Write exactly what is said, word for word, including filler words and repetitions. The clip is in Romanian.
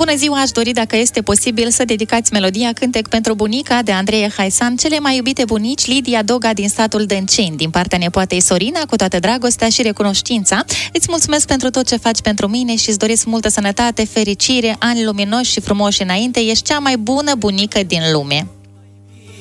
Bună ziua, aș dori, dacă este posibil, să dedicați melodia Cântec pentru bunica de Andreea Haisan, cele mai iubite bunici Lidia Doga din satul Dănceni, din partea nepoatei Sorina, cu toată dragostea și recunoștința. Îți mulțumesc pentru tot ce faci pentru mine și îți doresc multă sănătate, fericire, ani luminoși și frumoși înainte. Ești cea mai bună bunică din lume.